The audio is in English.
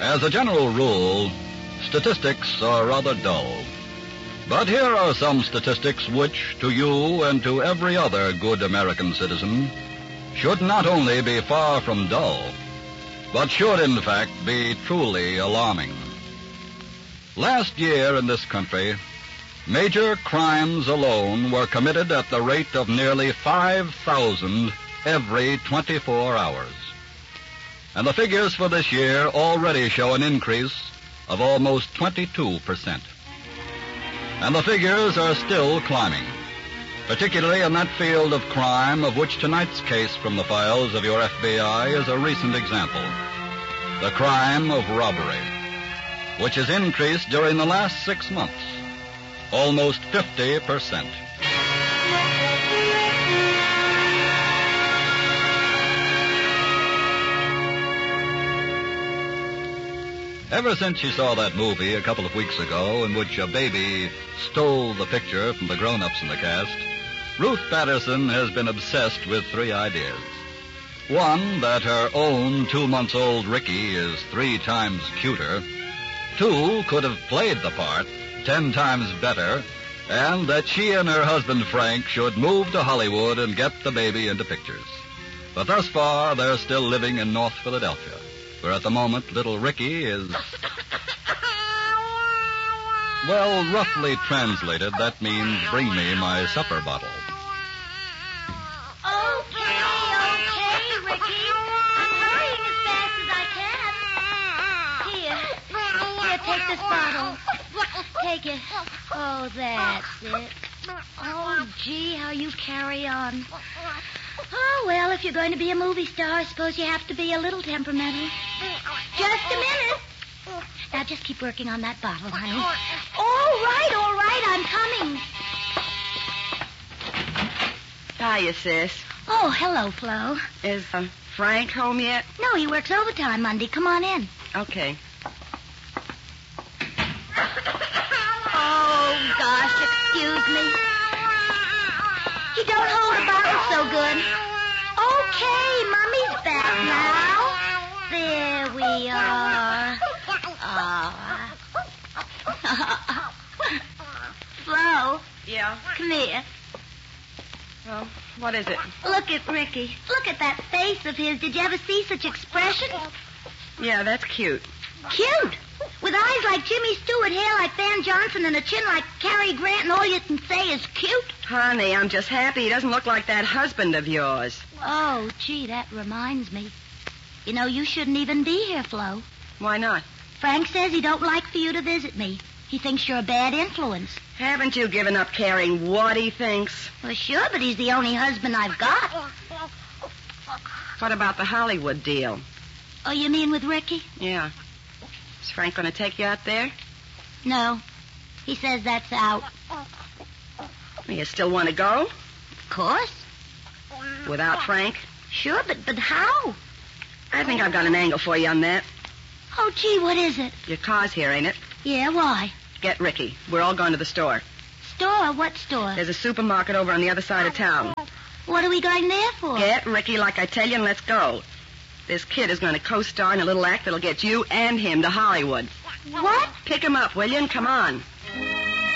As a general rule, statistics are rather dull. But here are some statistics which, to you and to every other good American citizen, should not only be far from dull, but should in fact be truly alarming. Last year in this country, major crimes alone were committed at the rate of nearly 5,000 every 24 hours. And the figures for this year already show an increase of almost 22%. And the figures are still climbing, particularly in that field of crime of which tonight's case from the files of your FBI is a recent example. The crime of robbery, which has increased during the last 6 months, almost 50%. Ever since you saw that movie a couple of weeks ago in which a baby stole the picture from the grown-ups in the cast, Ruth Patterson has been obsessed with 3 ideas. One, that her own 2-month-old Ricky is 3 times cuter. 2, could have played the part 10 times better, and that she and her husband Frank should move to Hollywood and get the baby into pictures. But thus far, they're still living in North Philadelphia, where at the moment little Ricky is... Well, roughly translated, that means bring me my supper bottle. Okay, Ricky. I'm hurrying as fast as I can. Here, take this bottle. Take it. Oh, that's it. Oh, gee, how you carry on. Oh, well, if you're going to be a movie star, I suppose you have to be a little temperamental. Just a minute. Now, just keep working on that bottle, honey. All right, I'm coming. Hiya, sis. Oh, hello, Flo. Is Frank home yet? No, he works overtime Monday. Come on in. Okay. Oh, gosh, excuse me. He don't hold the bottle so good. Okay, Mommy's back now. There we are. Flo. Yeah? Come here. Well, what is it? Look at Ricky. Look at that face of his. Did you ever see such expression? Yeah, that's cute. Cute. With eyes like Jimmy Stewart, hair like Van Johnson, and a chin like Cary Grant, and all you can say is cute? Honey, I'm just happy he doesn't look like that husband of yours. Oh, gee, that reminds me. You know, you shouldn't even be here, Flo. Why not? Frank says he don't like for you to visit me. He thinks you're a bad influence. Haven't you given up caring what he thinks? Well, sure, but he's the only husband I've got. What about the Hollywood deal? Oh, you mean with Ricky? Yeah. Is Frank going to take you out there? No. He says that's out. You still want to go? Of course. Without Frank? Sure, but how? I think I've got an angle for you on that. Oh, gee, what is it? Your car's here, ain't it? Yeah, why? Get Ricky. We're all going to the store. Store? What store? There's a supermarket over on the other side of town. What are we going there for? Get Ricky like I tell you, and let's go. This kid is going to co-star in a little act that'll get you and him to Hollywood. What? Pick him up, will you, and come on.